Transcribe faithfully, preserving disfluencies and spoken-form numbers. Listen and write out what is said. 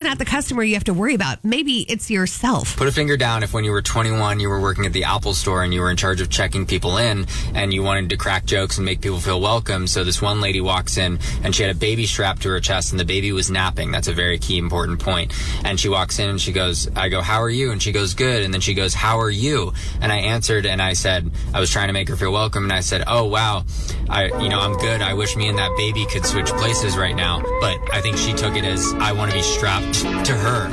not the customer you have to worry about. Maybe it's yourself. Put a finger down if when you were twenty-one, you were working at the Apple store and you were in charge of checking people in and you wanted to crack jokes and make people feel welcome. So this one lady walks in and she had a baby strapped to her chest and the baby was napping. That's a very key important point. And she walks in and she goes, I go, how are you? And she goes, good. And then she goes, how are you? And I answered and I said, I was trying to make her feel welcome. And I said, oh, wow, I, you know, I'm good. I wish me and that baby could switch places right now. But I think she took it as I want to be strapped to her.